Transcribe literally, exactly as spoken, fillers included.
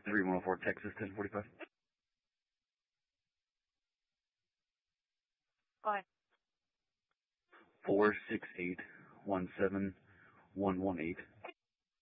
three one zero four Texas ten forty-five. Go ahead. Four six eight one seven one one eight.